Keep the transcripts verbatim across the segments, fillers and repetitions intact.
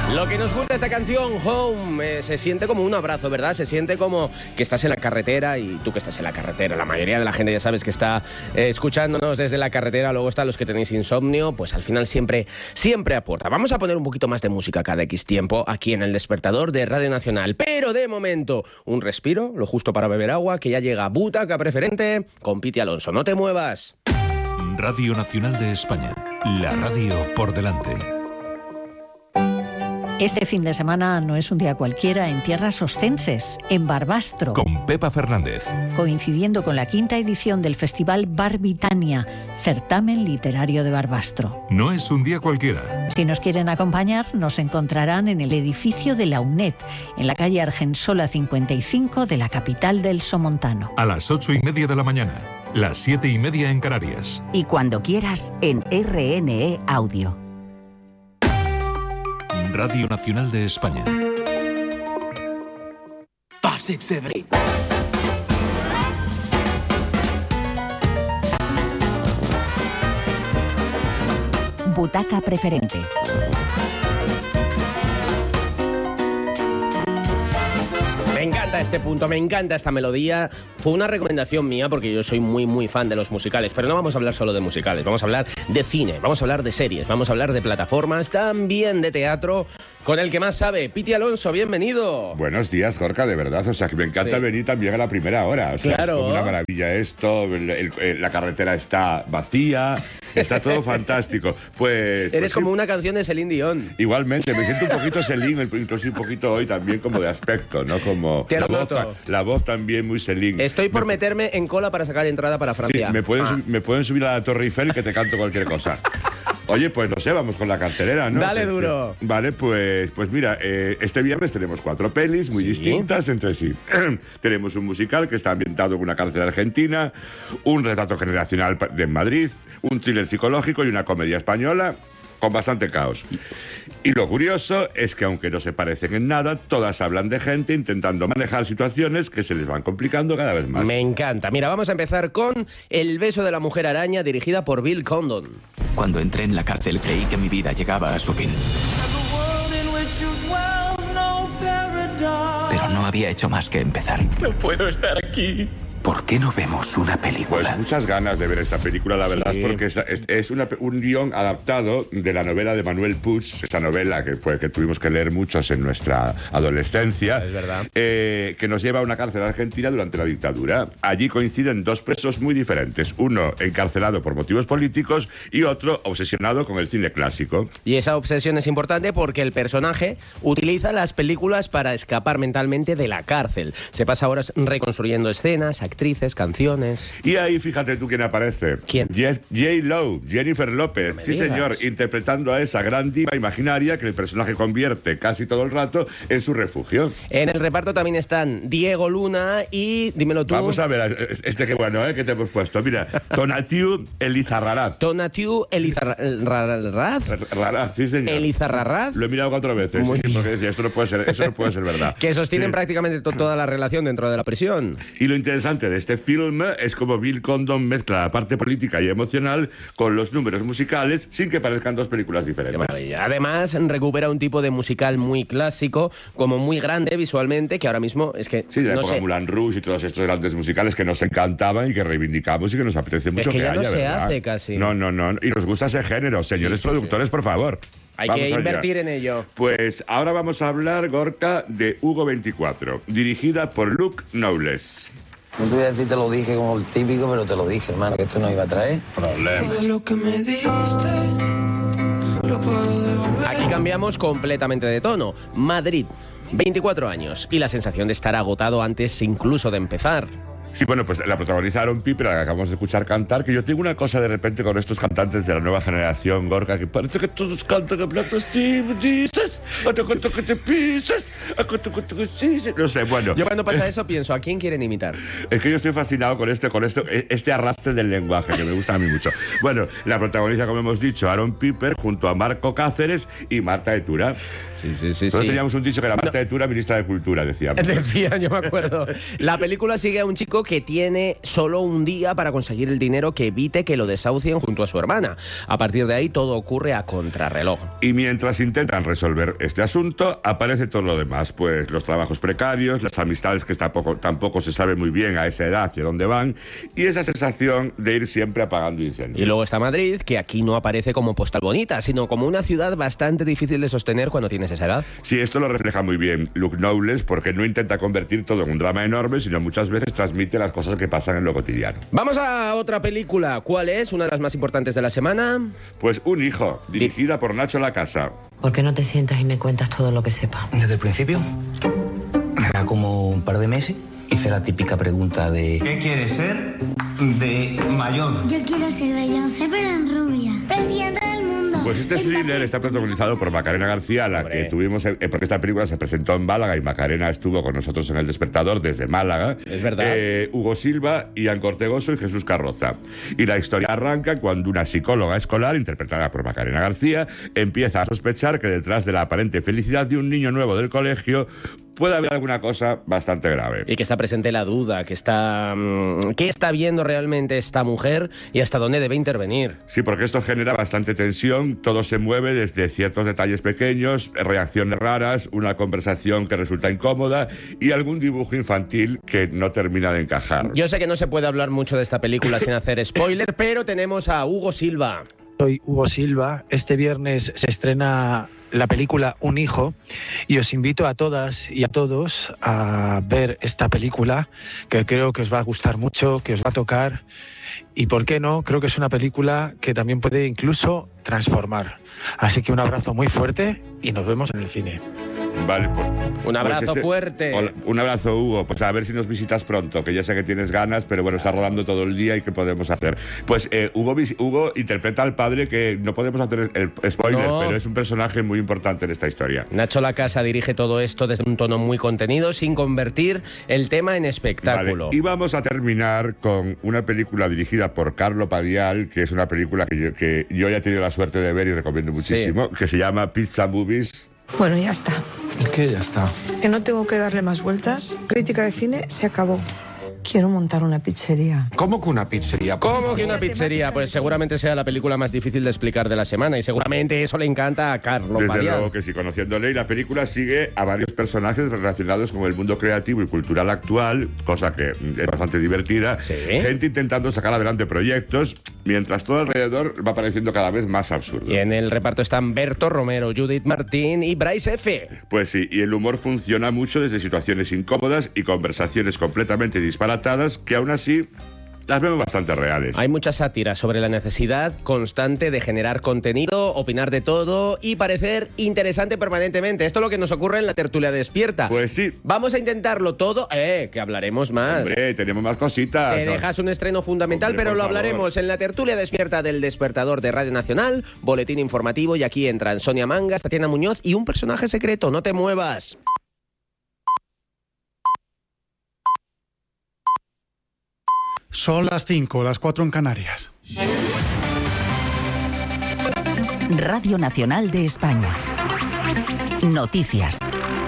Lo que nos gusta de esta canción, Home, eh, se siente como un abrazo, ¿verdad? Se siente como que estás en la carretera y tú que estás en la carretera. La mayoría de la gente ya sabes que está eh, escuchándonos desde la carretera. Luego están los que tenéis insomnio, pues al final siempre, siempre aporta. Vamos a poner un poquito más de música cada X tiempo aquí en El Despertador de Radio Nacional. Pero de momento, un respiro, lo justo para beber agua, que ya llega Butaca Preferente con Piti Alonso. No te muevas. Radio Nacional de España, la radio por delante. Este fin de semana no es un día cualquiera en tierras ostenses, en Barbastro. Con Pepa Fernández. Coincidiendo con la quinta edición del Festival Barbitania, certamen literario de Barbastro. No es un día cualquiera. Si nos quieren acompañar, nos encontrarán en el edificio de la UNED, en la calle Argensola cincuenta y cinco de la capital del Somontano. A las ocho y media de la mañana, las siete y media en Canarias. Y cuando quieras, en R N E Audio. Radio Nacional de España. five, six, seven, eight. Butaca Preferente. Me encanta este punto, me encanta esta melodía. Fue una recomendación mía porque yo soy muy, muy fan de los musicales. Pero no vamos a hablar solo de musicales, vamos a hablar de cine, vamos a hablar de series, vamos a hablar de plataformas, también de teatro, con el que más sabe. Piti Alonso, bienvenido. Buenos días, Gorka, de verdad. O sea, que me encanta sí. venir también a la primera hora. O sea, claro. Es como una maravilla esto, el, el, el, la carretera está vacía, está todo fantástico. Pues Eres pues, como una canción de Celine Dion. Igualmente, me siento un poquito Celine, incluso un poquito hoy también como de aspecto, ¿no? Como Te la lo voz, noto. la voz también muy Celine. Estoy por me, meterme en cola para sacar entrada para Francia. Sí, me pueden, ah. me pueden subir a la Torre Eiffel que te canto cualquier cosa. Oye, pues no sé, vamos con la cartelera, ¿no? Dale que, duro. Que, vale, pues, pues mira, eh, este viernes tenemos cuatro pelis muy ¿Sí? distintas entre sí. Tenemos un musical que está ambientado en una cárcel argentina, un retrato generacional de Madrid, un thriller psicológico y una comedia española con bastante caos. Y lo curioso es que aunque no se parecen en nada, todas hablan de gente intentando manejar situaciones que se les van complicando cada vez más. Me encanta. Mira, vamos a empezar con El beso de la mujer araña, dirigida por Bill Condon. Cuando entré en la cárcel creí que mi vida llegaba a su fin. Pero no había hecho más que empezar. No puedo estar aquí. ¿Por qué no vemos una película? Pues muchas ganas de ver esta película, la verdad, sí. porque es, es, es una, un guión adaptado de la novela de Manuel Puig, esa novela que, fue, que tuvimos que leer muchos en nuestra adolescencia, es verdad. Eh, que nos lleva a una cárcel argentina durante la dictadura. Allí coinciden dos presos muy diferentes, uno encarcelado por motivos políticos y otro obsesionado con el cine clásico. Y esa obsesión es importante porque el personaje utiliza las películas para escapar mentalmente de la cárcel. Se pasa horas reconstruyendo escenas, actrices, canciones. Y ahí fíjate tú quién aparece. ¿Quién? J-Lo, Jennifer López. No sí, digas. señor, interpretando a esa gran diva imaginaria que el personaje convierte casi todo el rato en su refugio. En el reparto también están Diego Luna y, dímelo tú... Vamos a ver, este que bueno, ¿eh? Que te hemos puesto. Mira, Tonatiuh Elizarraraz. Tonatiuh Elizarraraz. Raraz, sí, señor. Elizarraraz. Lo he mirado cuatro veces, sí, sí, porque decía, esto no puede ser, eso no puede ser verdad. Que sostienen sí. prácticamente to toda la relación dentro de la prisión. Y lo interesante de este film es como Bill Condon mezcla la parte política y emocional con los números musicales sin que parezcan dos películas diferentes. Qué maravilla. Además, recupera un tipo de musical muy clásico, como muy grande visualmente, que ahora mismo es que... Sí, de la no época sé. Moulin Rouge y todos estos grandes musicales que nos encantaban y que reivindicamos y que nos apetece mucho es que, que ya haya, no se ¿verdad? hace casi. No, no, no. Y nos gusta ese género. Señores Sí, sí, productores, sí. por favor. Hay Vamos que allá. invertir en ello. Pues ahora vamos a hablar, Gorka, de Hugo veinticuatro, dirigida por Luke Knowles. No te voy a decir te lo dije como el típico, pero te lo dije, hermano, que esto no iba a traer problemas. Lo que me diste, lo puedo devolver. Aquí cambiamos completamente de tono. Madrid, veinticuatro años y la sensación de estar agotado antes incluso de empezar. Sí, bueno, pues la protagonizaron Piper, la que acabamos de escuchar cantar, que yo tengo una cosa de repente con estos cantantes de la nueva generación, Gorka, que parece que todos cantan en plan, que te pisas, no sé, bueno. Yo cuando pasa eso pienso, ¿a quién quieren imitar? Es que yo estoy fascinado con este, con esto, este arrastre del lenguaje, que me gusta a mí mucho. Bueno, la protagoniza, como hemos dicho, Aaron Piper, junto a Marco Cáceres y Marta de Tura. Sí, sí, sí. Nosotros sí. teníamos un dicho que era Marta no. de Tura, ministra de Cultura, decíamos. Decía, yo me acuerdo. La película sigue a un chico chico que tiene solo un día para conseguir el dinero que evite que lo desahucien junto a su hermana. A partir de ahí todo ocurre a contrarreloj. Y mientras intentan resolver este asunto, aparece todo lo demás, pues los trabajos precarios, las amistades que tampoco, tampoco se sabe muy bien a esa edad hacia dónde van, y esa sensación de ir siempre apagando incendios. Y luego está Madrid, que aquí no aparece como postal bonita, sino como una ciudad bastante difícil de sostener cuando tienes esa edad. Sí, esto lo refleja muy bien Luke Knowles, porque no intenta convertir todo en un drama enorme, sino muchas veces transmite las cosas que pasan en lo cotidiano. Vamos a otra película. ¿Cuál es? Una de las más importantes de la semana. Pues Un hijo, dirigida por Nacho Lacasa. ¿Por qué no te sientas y me cuentas todo lo que sepas? Desde el principio, era como un par de meses, hice la típica pregunta de... ¿Qué quieres ser de mayor? Yo quiero ser Beyoncé, pero en rubia. Presidenta del mundo. Pues este thriller está protagonizado por Macarena García, la Hombre. que tuvimos, eh, porque esta película se presentó en Málaga y Macarena estuvo con nosotros en El Despertador desde Málaga. Es verdad. Eh, Hugo Silva, Ian Cortegoso y Jesús Carroza. Y la historia arranca cuando una psicóloga escolar, interpretada por Macarena García, empieza a sospechar que detrás de la aparente felicidad de un niño nuevo del colegio puede haber alguna cosa bastante grave. Y que está presente la duda, que está... ¿Qué está viendo realmente esta mujer y hasta dónde debe intervenir? Sí, porque esto genera bastante tensión, todo se mueve desde ciertos detalles pequeños, reacciones raras, una conversación que resulta incómoda y algún dibujo infantil que no termina de encajar. Yo sé que no se puede hablar mucho de esta película sin hacer spoiler, pero tenemos a Hugo Silva. Soy Hugo Silva. Este viernes se estrena la película Un hijo y os invito a todas y a todos a ver esta película, que creo que os va a gustar mucho, que os va a tocar y, ¿por qué no? Creo que es una película que también puede incluso transformar. Así que un abrazo muy fuerte y nos vemos en el cine. Vale, pues, un abrazo pues este, fuerte. Hola, un abrazo, Hugo. Pues a ver si nos visitas pronto, que ya sé que tienes ganas, pero bueno, está rodando todo el día y ¿qué podemos hacer? Pues eh, Hugo, Hugo interpreta al padre, que no podemos hacer el, el spoiler, no. pero es un personaje muy importante en esta historia. Nacho Lacasa dirige todo esto desde un tono muy contenido, sin convertir el tema en espectáculo. Vale. Y vamos a terminar con una película dirigida por Carlo Padial, que es una película que yo, que yo ya he tenido la suerte de ver y recomiendo muchísimo, sí. que se llama Pizza Movies. Bueno, ya está. ¿Qué ya está? Que no tengo que darle más vueltas. Crítica de cine se acabó. Quiero montar una pizzería. ¿Cómo que una pizzería? ¿Cómo que una pizzería? Pues seguramente sea la película más difícil de explicar de la semana y seguramente eso le encanta a Carlo Padial. Desde luego que sí, conociéndole. Y la película sigue a varios personajes relacionados con el mundo creativo y cultural actual, cosa que es bastante divertida. ¿Sí? Gente intentando sacar adelante proyectos, mientras todo alrededor va pareciendo cada vez más absurdo. Y en el reparto están Berto Romero, Judith Martín y Bryce F. Pues sí, y el humor funciona mucho desde situaciones incómodas y conversaciones completamente disparatadas que aún así las vemos bastante reales. Hay mucha sátira sobre la necesidad constante de generar contenido, opinar de todo y parecer interesante permanentemente. Esto es lo que nos ocurre en la tertulia despierta. Pues sí. Vamos a intentarlo todo, eh, que hablaremos más. Hombre, tenemos más cositas. Te dejas un estreno fundamental, Hombre, pero lo hablaremos favor. en la tertulia despierta del Despertador de Radio Nacional, boletín informativo, y aquí entran Sonia Mangas, Tatiana Muñoz y un personaje secreto. No te muevas. Son las cinco, las cuatro en Canarias. Radio Nacional de España. Noticias.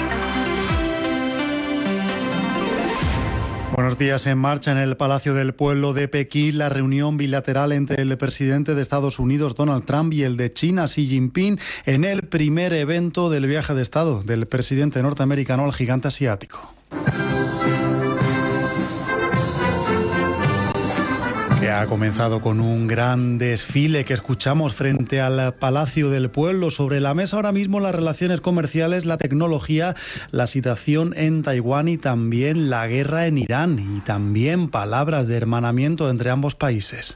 Buenos días. En marcha en el Palacio del Pueblo de Pekín la reunión bilateral entre el presidente de Estados Unidos, Donald Trump, y el de China, Xi Jinping, en el primer evento del viaje de Estado del presidente norteamericano al gigante asiático. Que ha comenzado con un gran desfile que escuchamos frente al Palacio del Pueblo. Sobre la mesa ahora mismo las relaciones comerciales, la tecnología, la situación en Taiwán y también la guerra en Irán, y también palabras de hermanamiento entre ambos países.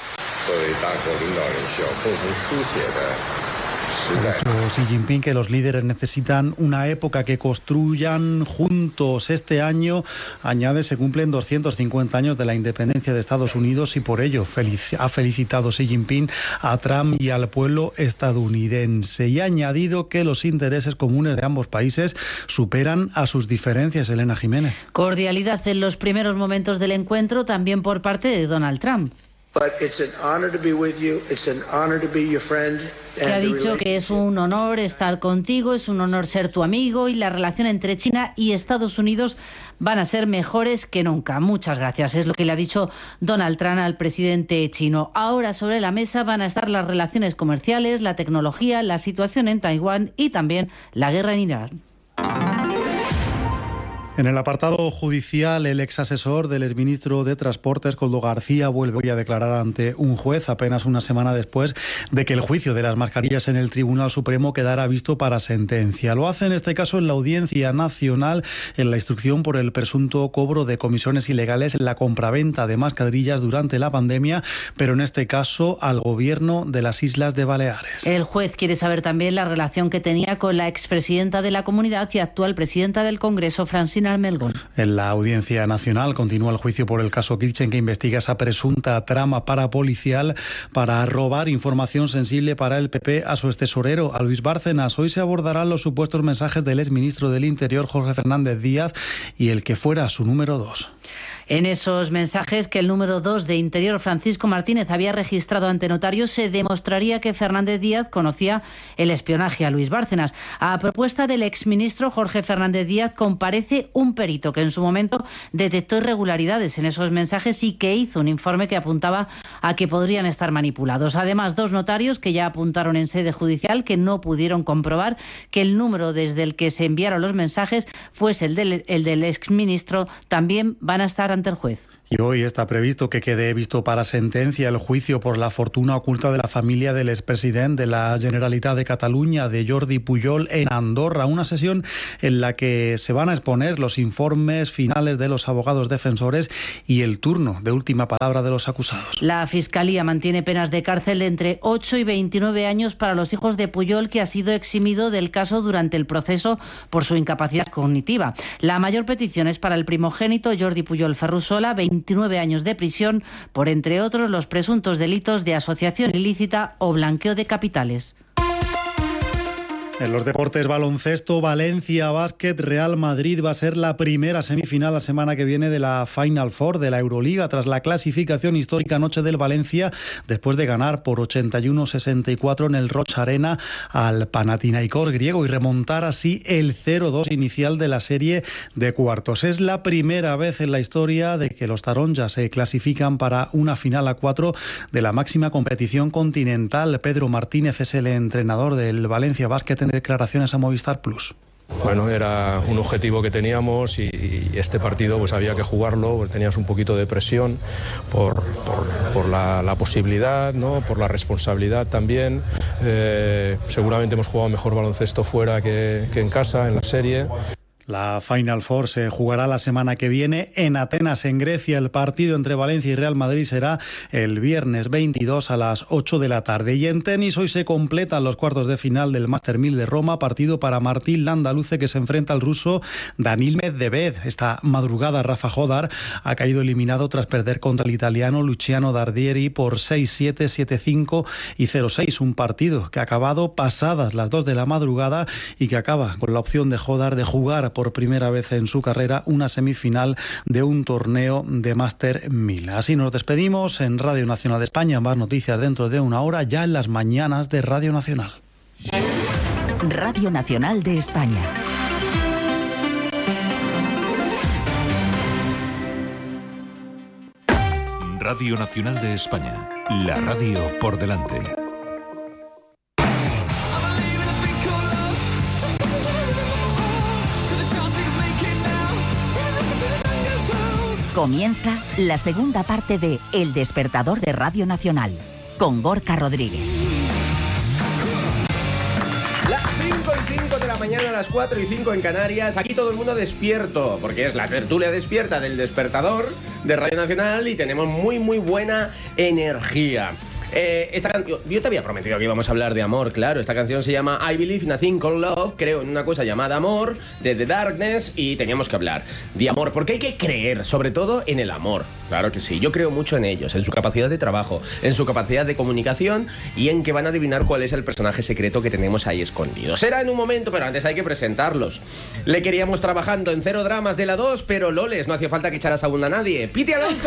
Ha dicho Xi Jinping que los líderes necesitan una época que construyan juntos. Este año, añade, se cumplen doscientos cincuenta años de la independencia de Estados Unidos y por ello felici- ha felicitado Xi Jinping a Trump y al pueblo estadounidense. Y ha añadido que los intereses comunes de ambos países superan a sus diferencias. Elena Jiménez. Cordialidad en los primeros momentos del encuentro también por parte de Donald Trump. Que ha dicho que es un honor estar contigo, es un honor ser tu amigo y la relación entre China y Estados Unidos van a ser mejores que nunca. Muchas gracias. Es lo que le ha dicho Donald Trump al presidente chino. Ahora sobre la mesa van a estar las relaciones comerciales, la tecnología, la situación en Taiwán y también la guerra en Irán. En el apartado judicial, el ex asesor del exministro de Transportes, Koldo García, vuelve hoy a declarar ante un juez apenas una semana después de que el juicio de las mascarillas en el Tribunal Supremo quedara visto para sentencia. Lo hace en este caso en la Audiencia Nacional en la instrucción por el presunto cobro de comisiones ilegales en la compraventa de mascarillas durante la pandemia, pero en este caso al gobierno de las Islas de Baleares. El juez quiere saber también la relación que tenía con la expresidenta de la Comunidad y actual presidenta del Congreso, Francina Armengol. En la Audiencia Nacional continúa el juicio por el caso Kirchen, que investiga esa presunta trama parapolicial para robar información sensible para el P P a su extesorero, a Luis Bárcenas. Hoy se abordarán los supuestos mensajes del exministro del Interior, Jorge Fernández Díaz, y el que fuera su número dos. En esos mensajes que el número dos de Interior, Francisco Martínez, había registrado ante notarios, se demostraría que Fernández Díaz conocía el espionaje a Luis Bárcenas. A propuesta del exministro Jorge Fernández Díaz comparece un perito que en su momento detectó irregularidades en esos mensajes y que hizo un informe que apuntaba a que podrían estar manipulados. Además, dos notarios que ya apuntaron en sede judicial que no pudieron comprobar que el número desde el que se enviaron los mensajes fuese el del, el del exministro, también van a estar ante el juez. Y hoy está previsto que quede visto para sentencia el juicio por la fortuna oculta de la familia del expresidente de la Generalitat de Cataluña, de Jordi Pujol, en Andorra. Una sesión en la que se van a exponer los informes finales de los abogados defensores y el turno de última palabra de los acusados. La Fiscalía mantiene penas de cárcel de entre ocho y veintinueve años para los hijos de Pujol, que ha sido eximido del caso durante el proceso por su incapacidad cognitiva. La mayor petición es para el primogénito Jordi Pujol Ferrusola, veintinueve años de prisión por, entre otros, los presuntos delitos de asociación ilícita o blanqueo de capitales. En los deportes, baloncesto, Valencia Basket, Real Madrid va a ser la primera semifinal la semana que viene de la Final Four de la Euroliga, tras la clasificación histórica anoche del Valencia, después de ganar por ochenta y uno a sesenta y cuatro en el Roch Arena al Panathinaikos griego y remontar así el cero dos inicial de la serie de cuartos. Es la primera vez en la historia de que los Taronjas se clasifican para una final a cuatro de la máxima competición continental. Pedro Martínez es el entrenador del Valencia Basket en declaraciones a Movistar Plus. Bueno, era un objetivo que teníamos y, y este partido pues había que jugarlo, porque teníamos un poquito de presión por, por, por la, la posibilidad, ¿no? Por la responsabilidad también. Eh, seguramente hemos jugado mejor baloncesto fuera que, que en casa, en la serie. La Final Four se jugará la semana que viene en Atenas, en Grecia. El partido entre Valencia y Real Madrid será el viernes veintidós a las ocho de la tarde. Y en tenis hoy se completan los cuartos de final del Master mil de Roma, partido para Martín Landaluce, que se enfrenta al ruso Danil Medvedev. Esta madrugada Rafa Jodar ha caído eliminado tras perder contra el italiano Luciano Dardieri por seis siete, siete cinco y cero seis. Un partido que ha acabado pasadas las dos de la madrugada y que acaba con la opción de Jodar de jugar por primera vez en su carrera una semifinal de un torneo de Master mil. Así nos despedimos en Radio Nacional de España. Más noticias dentro de una hora, ya en las mañanas de Radio Nacional. Radio Nacional de España. Radio Nacional de España. La radio por delante. Comienza la segunda parte de El Despertador de Radio Nacional, con Gorka Rodríguez. Las cinco y cinco de la mañana, las cuatro y cinco en Canarias. Aquí todo el mundo despierto, porque es la tertulia despierta del Despertador de Radio Nacional y tenemos muy, muy buena energía. Eh, esta can... yo, yo te había prometido que íbamos a hablar de amor, claro. Esta canción se llama I Believe in a Thing Called Love. Creo en una cosa llamada amor, de The Darkness, y teníamos que hablar de amor, porque hay que creer, sobre todo en el amor. Claro que sí, yo creo mucho en ellos, en su capacidad de trabajo, en su capacidad de comunicación y en que van a adivinar cuál es el personaje secreto que tenemos ahí escondido. Será en un momento, pero antes hay que presentarlos. Le queríamos trabajando en Cero Dramas de la dos, pero Loles, no hacía falta que echaras aún a nadie. ¡Piti Alonso!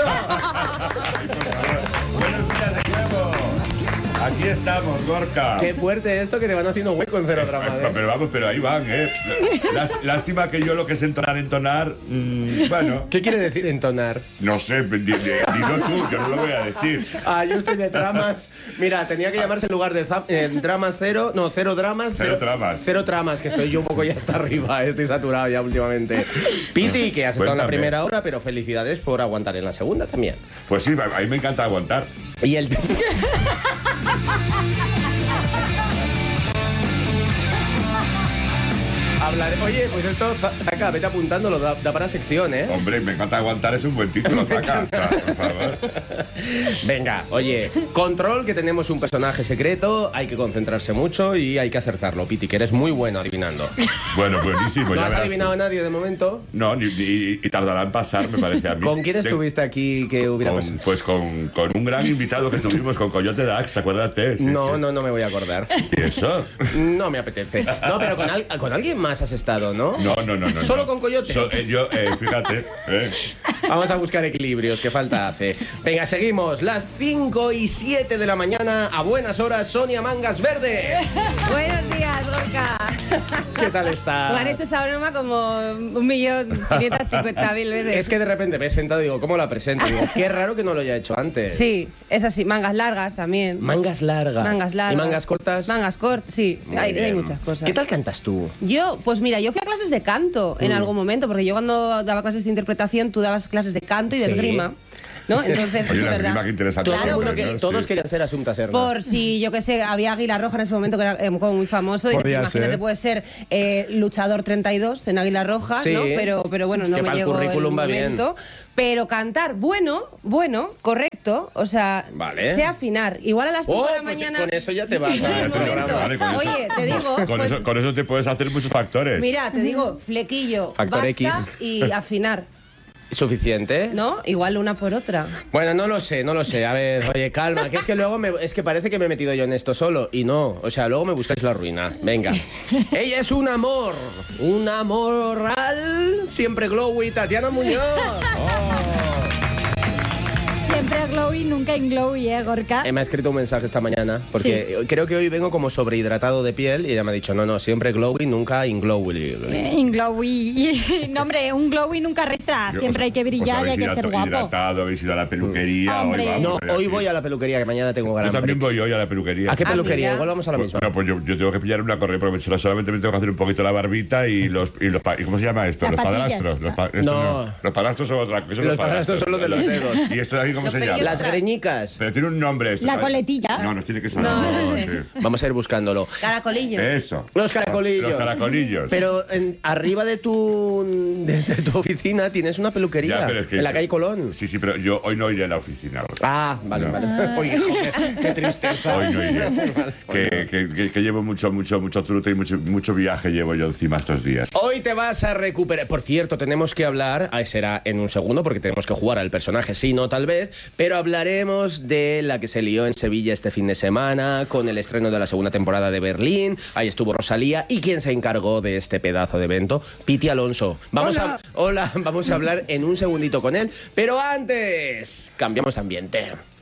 Buenos días de nuevo. Aquí estamos, Gorka. Qué fuerte esto que te van haciendo hueco en Cero Dramas. ¿eh? Pero vamos, pero ahí van, ¿eh? Lástima que yo lo que es entonar, entonar, mmm, bueno. ¿Qué quiere decir entonar? No sé, dilo tú, yo no lo voy a decir. Ah, yo estoy de dramas. Mira, tenía que llamarse en lugar de eh, dramas cero, no, cero dramas. Cero, cero tramas. Cero tramas, que estoy yo un poco ya hasta arriba, estoy saturado ya últimamente. Piti, que has estado en la primera hora, pero felicidades por aguantar en la segunda también. Pues sí, a mí me encanta aguantar. Y el... Hablaré. Oye, pues esto, Zaka, vete apuntándolo, da, da para sección, ¿eh? Hombre, me encanta aguantar, es un buen título, Zaka. Por favor. Venga, oye, control, que tenemos un personaje secreto, hay que concentrarse mucho y hay que acertarlo, Piti, que eres muy bueno adivinando. Bueno, buenísimo. ¿No has adivinado a nadie de momento? No, ni, ni, y tardará en pasar, me parece a mí. ¿Con quién estuviste aquí que hubiera con, pasado? Pues con, con un gran invitado que tuvimos, con Coyote Dax, acuérdate. Sí, no, sí. no, no me voy a acordar. ¿Y eso? No me apetece. No, pero con, al, con alguien más has estado, ¿no? No, no, no. no ¿Solo no. con Coyote? So, eh, yo, eh, fíjate. Eh. Vamos a buscar equilibrios, que falta hace. Venga, seguimos. Las cinco y siete de la mañana, a buenas horas, Sonia Mangas Verde. Buenos días, Gorka. ¿Qué tal estás? Me han hecho esa broma como un millón quinientas cincuenta mil veces. Es que de repente me he sentado y digo, ¿cómo la presento? Digo, qué raro que no lo haya hecho antes. Sí, es así. Mangas largas también. Mangas largas. Mangas largas. ¿Y mangas cortas? Mangas cortas, sí. Hay, hay muchas cosas. ¿Qué tal cantas tú? Yo, pues mira, yo fui a clases de canto en mm. algún momento, porque yo cuando daba clases de interpretación, tú dabas clases de canto y de esgrima. ¿No? Entonces, Oye, es verdad. Qué interesante. Claro, hombre, que ¿no? todos sí. querían ser Asunta Serna. Por si, yo qué sé, había Águila Roja en ese momento que era eh, como muy famoso. Podría y dices, imagínate, ser. puede ser eh, luchador treinta y dos en Águila Roja, sí, ¿no? Pero, pero bueno, no que me para el llegó currículum el va momento. Bien. Pero cantar, bueno, bueno, correcto. O sea, vale. sé afinar. Igual a las cinco oh, de la pues mañana. Con eso ya te vas a programa. Vale, con Oye, eso, te digo. Con, pues, eso, con eso te puedes hacer muchos factores. Mira, te digo, flequillo, Factor basta X. y afinar. ¿Suficiente? ¿No? Igual una por otra. Bueno, no lo sé, no lo sé. A ver, oye, calma, que es que luego me, es que parece que me he metido yo en esto solo y no. O sea, luego me buscáis la ruina. Venga. Ella es un amor, un amor real, siempre glowy, Tatiana Muñoz. Oh. Siempre glowy, nunca in glowy, ¿eh, Gorka? Eh, me ha escrito un mensaje esta mañana, porque sí. creo que hoy vengo como sobrehidratado de piel y ella me ha dicho, no, no, siempre glowy, nunca in glowy. Eh, in glowy. No, hombre, un glowy nunca resta. Yo, siempre hay que brillar y hay que ser guapo. Hidratado, habéis ido a la peluquería. Hombre. Hoy vamos, no, hoy voy a la peluquería, que mañana tengo gran Yo también prex. voy hoy a la peluquería. ¿A qué peluquería? Ah, Igual vamos a la misma. No, pues yo, yo tengo que pillar una correa, porque solamente me tengo que hacer un poquito la barbita y los... Y los ¿y ¿Cómo se llama esto? Las los patillas. padrastros. Los, pa, esto no. no. Los padrastros son otra cosa. Los padrastros son los de los dedos. ¿Y esto de aquí cómo los se llama? Las greñicas. Pero tiene un nombre esto. La ¿sabes? coletilla. No, nos tiene que saber. No, no sé. Sí. Vamos a ir buscándolo. Caracolillo. Eso. Los caracolillos. Los caracolillos. Pero en, arriba de tu, de, de tu oficina tienes una peluquería. Ya, pero es que, en la calle Colón. Sí, sí, pero yo hoy no iré a la oficina. Ah, vale, no. vale. Oye, joder, qué tristeza. Hoy no iré. Vale, que, que, que, que llevo mucho, mucho, mucho truto y mucho, mucho viaje llevo yo encima estos días. Hoy te vas a recuperar. Por cierto, tenemos que hablar, ah, será en un segundo porque tenemos que jugar al personaje, sí, no, tal vez, pero hablaremos de la que se lió en Sevilla este fin de semana con el estreno de la segunda temporada de Berlín. Ahí estuvo Rosalía y quien se encargó de este pedazo de evento, Piti Alonso. Vamos hola. a hola, vamos a hablar en un segundito con él, pero antes cambiamos de ambiente.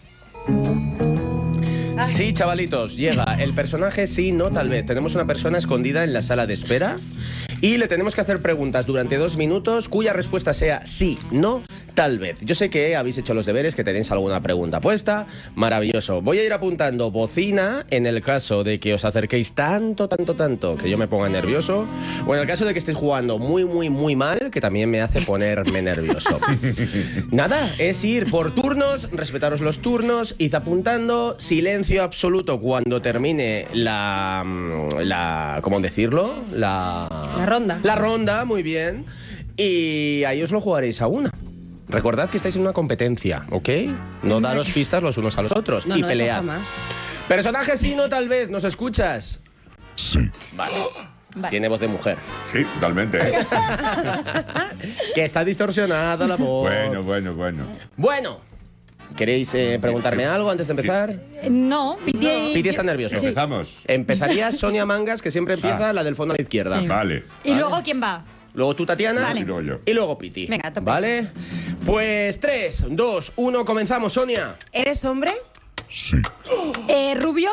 Sí, chavalitos, llega el personaje, sí, no, tal vez. Tenemos una persona escondida en la sala de espera y le tenemos que hacer preguntas durante dos minutos cuya respuesta sea sí, no, tal vez. Yo sé que habéis hecho los deberes, que tenéis alguna pregunta puesta. Maravilloso. Voy a ir apuntando bocina en el caso de que os acerquéis tanto, tanto, tanto que yo me ponga nervioso, o en el caso de que estéis jugando muy, muy, muy mal, que también me hace ponerme nervioso. Nada, es ir por turnos, respetaros los turnos, id apuntando, silencio absoluto cuando termine la... la ¿cómo decirlo? La... La ronda. La ronda, muy bien. Y ahí os lo jugaréis a una. Recordad que estáis en una competencia, ¿ok? No daros pistas los unos a los otros No, y no, pelead. eso jamás. Personaje sí, no tal vez, ¿nos escuchas? Sí. Vale. Vale. Tiene voz de mujer. Sí, totalmente. Que está distorsionada la voz. Bueno, bueno, bueno. Bueno, ¿queréis eh, preguntarme algo antes de empezar? Eh, No, Piti. Piti está nervioso. Sí. Empezamos. Empezaría Sonia Mangas, que siempre empieza Ah. la del fondo a la izquierda. Sí. Vale. ¿Y luego quién va? Luego tú, Tatiana. Vale. Y luego yo. Y luego Piti. Venga, tope. ¿Vale? Pues tres, dos, uno, comenzamos, Sonia. ¿Eres hombre? Sí. Eh, ¿Rubio?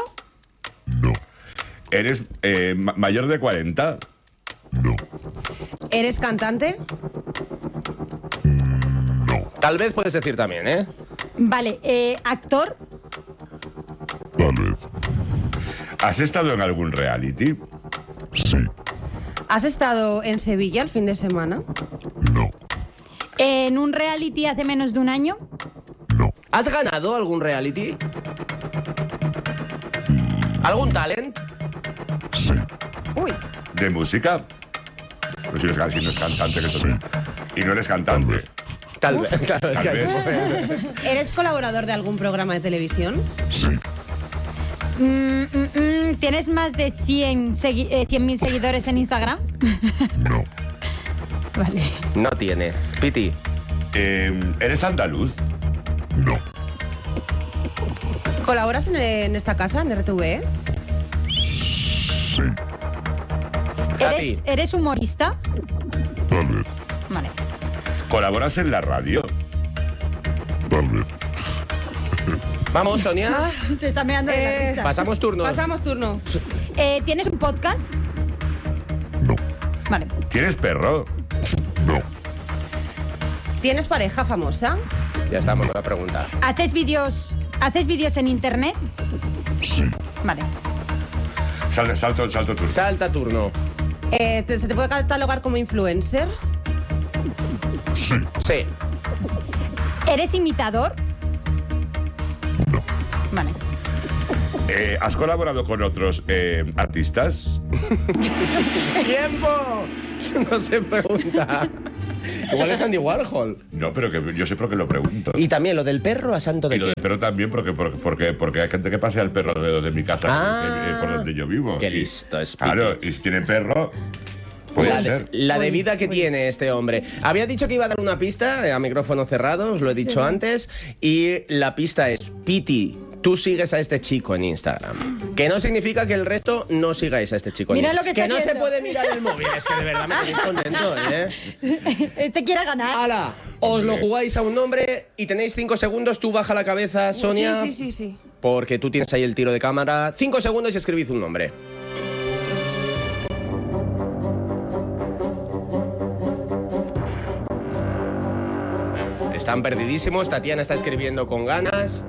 ¿Eres eh, ma- mayor de cuarenta? ¿Eres cantante? Tal vez puedes decir también, ¿eh? Vale. Eh, ¿Actor? Tal vez. ¿Has estado en algún reality? Sí. ¿Has estado en Sevilla el fin de semana? ¿En un reality hace menos de un año? ¿Has ganado algún reality? ¿Algún talent? Sí. Uy. ¿De música? Pues si no es, si no es cantante, que eso Y no eres cantante. Tal vez, claro, es Tal que hay- vez. ¿Eres colaborador de algún programa de televisión? Sí. Mm, mm, mm, ¿Tienes más de cien segui- eh, cien mil seguidores en Instagram? No. Vale. No tiene. Piti. Eh, ¿Eres andaluz? No. ¿Colaboras en, en esta casa, en R T V E? Sí. ¿Eres, ¿Eres humorista? Tal vez. Vale. ¿Colaboras en la radio? Tal vez. Vamos, Sonia. Se está meando de la Eh, risa. Pasamos turno. Pasamos turno. Eh, ¿Tienes un podcast? No. Vale. ¿Tienes perro? No. ¿Tienes pareja famosa? Ya estamos con la pregunta. ¿Haces vídeos ¿Haces vídeos en internet? Sí. Vale. Salto, salto, salto tú. Salta turno. Eh, ¿te- ¿Se te puede catalogar como influencer? Sí. Sí. ¿Eres imitador? No. Vale. Eh, ¿Has colaborado con otros eh, artistas? ¡Tiempo! No se pregunta. Igual es Andy Warhol. No, pero que yo sé por qué lo pregunto. Y también lo del perro a santo de Y lo qué. del perro también, porque, porque, porque, porque hay gente que pasea el perro de, de mi casa, Ah. eh, eh, por donde yo vivo. Qué Y- listo es Piti. Claro, y si tiene perro, puede la, de, ser. la de vida que tiene este hombre. Había dicho que iba a dar una pista eh, a micrófono cerrado, os lo he dicho antes. Y la pista es: Piti, tú sigues a este chico en Instagram. Que no significa que el resto no sigáis a este chico Mira en lo que Instagram. está Que no se haciendo. puede mirar el móvil. Es que de verdad me tenéis contento, ¿eh? Este quiere ganar. ¡Hala! Os lo jugáis a un nombre y tenéis cinco segundos. Tú baja la cabeza, Sonia. Sí, sí, sí, sí. Porque tú tienes ahí el tiro de cámara. Cinco segundos y escribid un nombre. Están perdidísimos. Tatiana está escribiendo con ganas.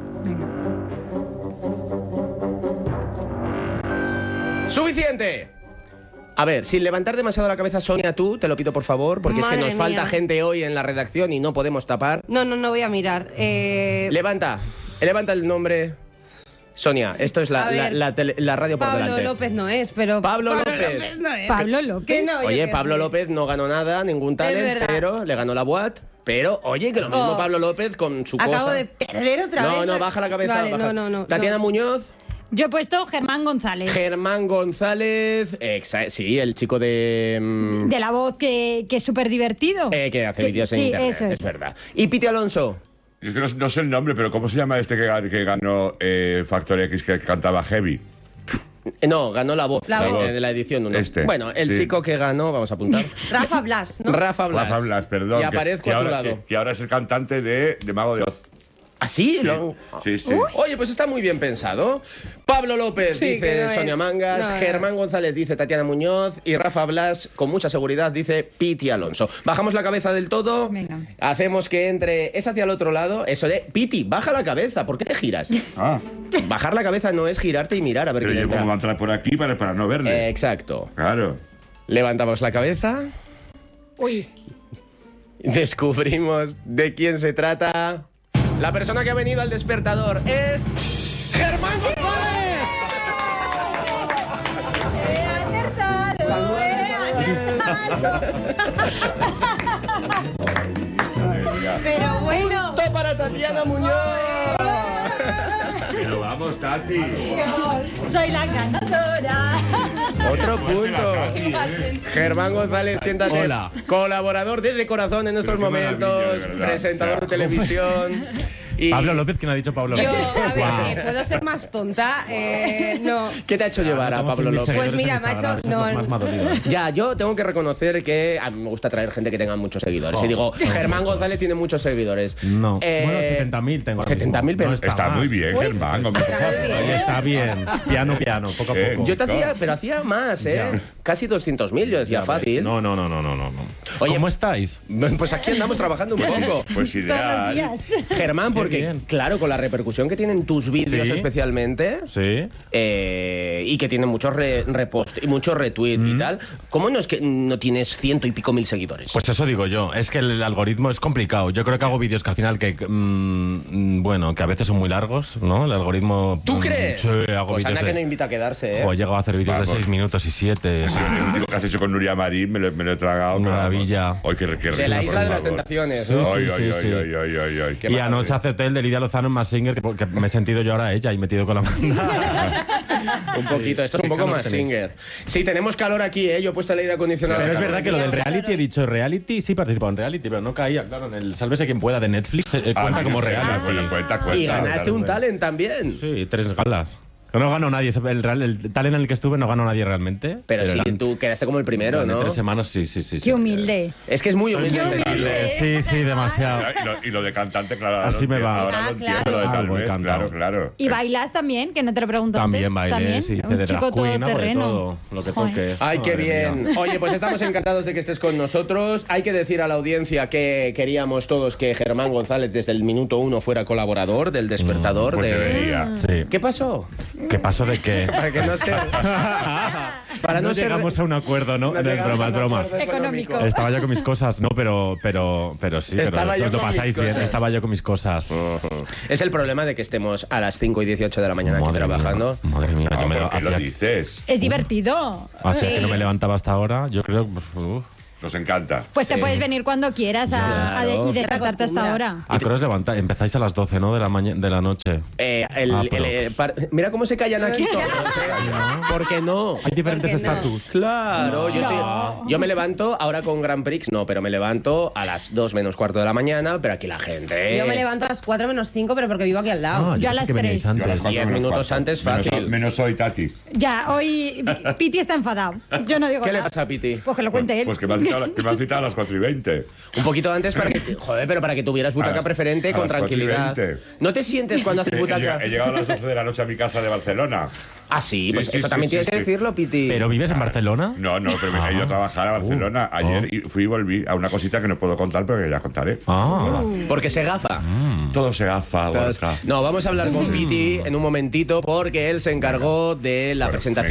¡Suficiente! A ver, sin levantar demasiado la cabeza, Sonia, tú, te lo pido por favor, porque es Madre que nos falta mía. gente hoy en la redacción y no podemos tapar. No, no, no voy a mirar. Eh, Levanta, levanta el nombre. Sonia, esto es la, A la, ver, la tele- la radio por Pablo delante. López no es, pero... Pablo López. no es. Pablo López. Que no, yo Oye, qué Pablo sé. López no ganó nada, ningún talent, verdad. pero le ganó la W A T. Pero, oye, que lo mismo Oh. Pablo López con su Acabo cosa. de perder otra no, vez. no, baja la cabeza. Vale, baja. no, no, no. Tatiana no. Muñoz, Yo he puesto Germán González. Germán González, exa- sí, el chico de... mm, De la voz que, que es súper divertido. eh, que hace Que- vídeos en sí, internet, eso es. es verdad. Y Piti Alonso. Es que no, no sé el nombre, pero ¿cómo se llama este que, gan- que ganó eh, Factor X que cantaba Heavy? Eh, No, ganó la voz, La eh, voz. de la edición uno. Este, Bueno, el sí. chico que ganó, vamos a apuntar. Rafa Blas, ¿no? Rafa Blas. Rafa Blas, perdón. Y que- aparezco que, a tu ahora, lado. que, que ahora es el cantante de, de Mago de Oz. ¿Ah, sí? Sí, Lo- sí, sí. Oye, pues está muy bien pensado. Pablo López Sí, que dice no es. Sonia Mangas, No, no. Germán González dice Tatiana Muñoz y Rafa Blas, con mucha seguridad, dice Piti Alonso. Bajamos la cabeza del todo, Venga. hacemos que entre... Es hacia el otro lado, eso de... Piti, baja la cabeza, ¿por qué te giras? Ah, Bajar la cabeza no es girarte y mirar a ver pero quién yo entra. cómo va a entrar por aquí para, para no verle. Eh, exacto. Claro. Levantamos la cabeza, Uy. descubrimos de quién se trata. La persona que ha venido al despertador es... ¡Germán González! venga. Pero bueno. ¡Punto para Tatiana Muñoz! Pero vamos, Tati. Soy la ganadora. Otro punto. Germán González, siéntate. Hola. Colaborador desde corazón en estos Pero qué momentos, maravilla, de verdad. presentador O sea, de televisión. Y... Pablo López, ¿quién ha dicho Pablo Yo, López? a ver, eh, ¿puedo ser más tonta? Eh, no. ¿Qué te ha hecho llevar a Pablo López? Pues mira, macho, no. Ya, yo tengo que reconocer que a mí me gusta traer gente que tenga muchos seguidores. Oh, y digo, oh, Germán oh. González tiene muchos seguidores. No. Eh, Bueno, setenta mil tengo. setenta mil, pero no Está, está, muy bien, Uy, Germán. hombre. está muy bien. Oye, está bien. Piano, piano, poco a Eh, poco. Yo te hacía, pero hacía más, ¿eh? Ya. Casi doscientos mil, yo decía Ya fácil. ves. No, no, no, no, no, no. Oye, ¿Cómo estáis? Pues aquí andamos trabajando un poco. Pues ideal. Germán, porque, bien. claro, con la repercusión que tienen tus vídeos Sí. especialmente, Sí. eh, y que tienen muchos re- repost y muchos retweets y tal, ¿cómo no es que no tienes ciento y pico mil seguidores? Pues eso digo yo, es que el algoritmo es complicado. Yo creo que hago vídeos que al final que, mm, bueno, que a veces son muy largos, ¿no? El algoritmo... ¿Tú mm, crees? Sí, hago Pues vídeos anda de... que no invita a quedarse, ¿eh? Jo, he llegado a hacer vídeos Vamos. de seis minutos y siete. Sí, el último que has hecho con Nuria Marín me lo, me lo he tragado. Una pero vamos. maravilla. Hoy que qué De la risa, isla por de las favor. tentaciones, Sí, ¿no? sí, Ay, sí, ay, sí. ay, ay, ay, ay, ay. Qué Y maravilla. anoche acepté el de Lidia Lozano en Mazinger, que, que me he sentido yo ahora a ella y metido con la mano. Un poquito, esto es un ¿Qué poco calor más tenéis? singer. Sí, tenemos calor aquí, ¿eh? Yo he puesto el aire acondicionado. Pero es verdad que lo del Sí, reality, he dicho reality, sí participado en reality, pero no caía, claro, en el Sálvese quien pueda de Netflix, eh, Ah, cuenta sí, como sí, reality. cuenta, cuenta, cuenta. Y ganaste claro, un claro. talent también. Sí, tres galas. No ganó nadie, el, real- el talent en el que estuve no ganó nadie realmente. Pero sí, eran- tú quedaste como el primero, gané ¿no? tres semanas, sí, sí, sí. sí. Qué humilde. Es que es muy humilde Qué este humilde. tío. Sí, sí, demasiado. Y lo, y lo de cantante, claro. ahora Así lo me entiendo, va. Ahora Ah, lo entiendo, claro. lo de Ah, tal voy vez, cantado. claro, claro. ¿Y bailas también? Que no te lo pregunto También antes. bailé, ¿También? sí, hice Un de chico drag queen, hago de todoterreno. todo, lo que Joder. toque. Ay, qué Madre bien. mía. Oye, pues estamos encantados de que estés con nosotros. Hay que decir a la audiencia que queríamos todos que Germán González desde el minuto uno fuera colaborador del Despertador. Pues de... debería. Sí. ¿Qué pasó? ¿Qué pasó de qué? Para que no se... Para no, no ser- llegamos a un acuerdo, ¿no? no No es llegamos broma, a es un broma. acuerdo Económico. Estaba yo con mis cosas, no, pero, pero, pero sí, Estaba pero yo os lo con mis pasáis bien. cosas. Estaba yo con mis cosas. Es el problema de que estemos a las cinco y dieciocho de la mañana aquí Madre trabajando. mía, madre mía, yo No, me ¿por qué lo hacía, dices? Es divertido. hacía Sí. que no me levantaba hasta ahora. Yo creo, pues, uf. Nos encanta. Pues te puedes venir cuando quieras a, a de- Claro. y despertarte hasta ahora. ¿A qué hora os levantáis? Empezáis a las doce, ¿no? De la, maña- de la noche. Eh, el- Ah, el- pero- eh, par- mira cómo se callan aquí todos. ¿eh? ¿Por qué no? Hay diferentes ¿Por qué no? estatus. Claro, yo, No. estoy- yo me levanto ahora con Grand Prix, no, pero me levanto a las dos menos cuarto de la mañana, pero aquí la gente... Yo me levanto a las cuatro menos cinco, pero porque vivo aquí al lado. Ah, Yo a pensé las que veníais tres. Yo a las antes. cuatro Diez menos minutos cuarto. antes, Menos- fácil. Menos hoy, Tati. Ya, hoy Pi- Piti está enfadado. Yo no digo ¿Qué le nada. pasa a Piti? Pues que lo cuente él. Pues que me han citado, que me han citado a las cuatro y veinte. Un poquito antes para que... Joder, pero para que tuvieras butaca A las- preferente a con las cuatro y tranquilidad. veinte. ¿No te sientes cuando haces He, he butaca? llegado- he llegado a las doce de la noche a mi casa de Barcelona. Ah, sí, pues Sí, sí, esto sí, también sí, tienes sí. que decirlo, Piti. ¿Pero vives en Barcelona? No, no, pero me he ido a trabajar a Barcelona Uh, ayer oh. y fui y volví a una cosita que no puedo contar, pero que ya contaré. Ah. Porque se gafa. Todo se gafa, Gorka. No, vamos a hablar con Piti en un momentito porque él se encargó de la Bueno, presentación